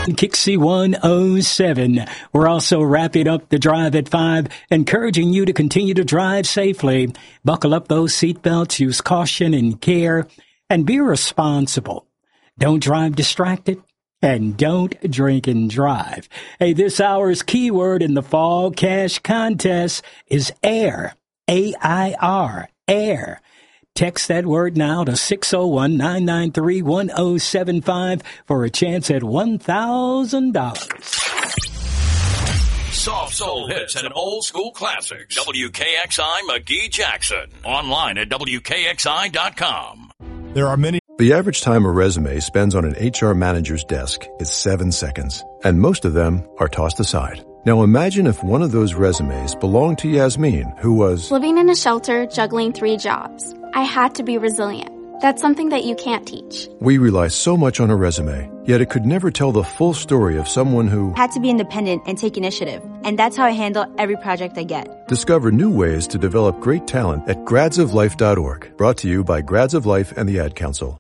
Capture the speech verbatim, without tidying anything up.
Kixie one oh seven. We're also wrapping up the drive at five, encouraging you to continue to drive safely. Buckle up those seatbelts, use caution and care, and be responsible. Don't drive distracted, and don't drink and drive. Hey, this hour's keyword in the Fall Cash Contest is AIR. A I R. AIR. Text that word now to six oh one, nine nine three, one oh seven five for a chance at one thousand dollars. Soft soul hits and old school classics. W K X I McGee Jackson. Online at W K X I dot com. There are many. The average time a resume spends on an H R manager's desk is seven seconds, and most of them are tossed aside. Now imagine if one of those resumes belonged to Yasmin, who was living in a shelter, juggling three jobs. I had to be resilient. That's something that you can't teach. We rely so much on a resume, yet it could never tell the full story of someone who had to be independent and take initiative. And that's how I handle every project I get. Discover new ways to develop great talent at grads of life dot org. Brought to you by Grads of Life and the Ad Council.